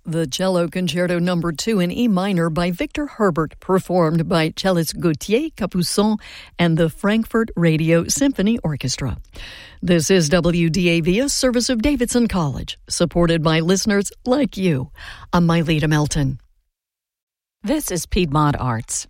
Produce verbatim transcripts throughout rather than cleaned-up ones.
The Cello Concerto Number two in E minor by Victor Herbert, performed by cellist Gauthier Capuçon and the Frankfurt Radio Symphony Orchestra. This is W D A V, a service of Davidson College, supported by listeners like you. I'm Myleta Melton. This is Piedmont Arts.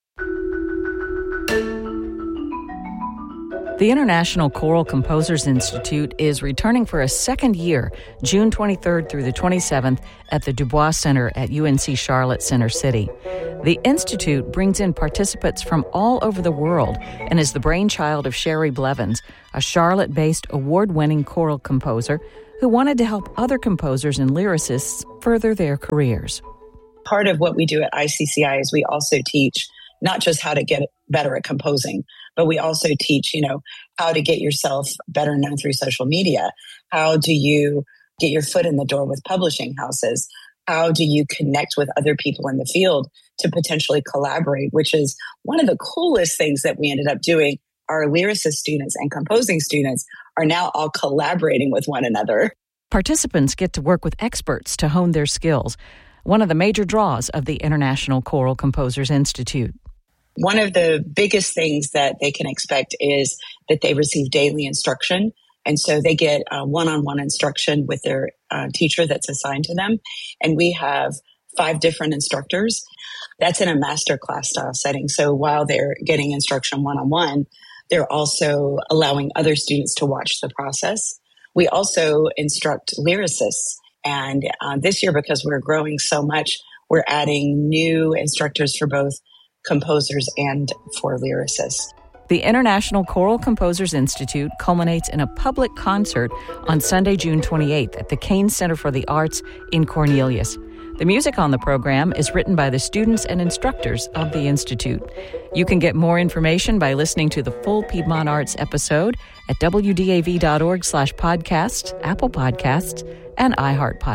The International Choral Composers Institute is returning for a second year, June twenty-third through the twenty-seventh, at the Dubois Center at U N C Charlotte Center City. The Institute brings in participants from all over the world and is the brainchild of Sherry Blevins, a Charlotte-based award-winning choral composer who wanted to help other composers and lyricists further their careers. Part of what we do at I C C I is we also teach not just how to get better at composing, but we also teach, you know, how to get yourself better known through social media. How do you get your foot in the door with publishing houses? How do you connect with other people in the field to potentially collaborate, which is one of the coolest things that we ended up doing. Our lyricist students and composing students are now all collaborating with one another. Participants get to work with experts to hone their skills, one of the major draws of the International Choral Composers Institute. One of the biggest things that they can expect is that they receive daily instruction. And so they get uh, one-on-one instruction with their uh, teacher that's assigned to them. And we have five different instructors. That's in a master class style setting. So while they're getting instruction one-on-one, they're also allowing other students to watch the process. We also instruct lyricists. And uh, this year, because we're growing so much, we're adding new instructors for both composers and for lyricists. The International Choral Composers Institute culminates in a public concert on Sunday, June twenty-eighth at the Kane Center for the Arts in Cornelius. The music on the program is written by the students and instructors of the Institute. You can get more information by listening to the full Piedmont Arts episode at W D A V dot org slash podcast, Apple Podcasts, and iHeart Podcasts.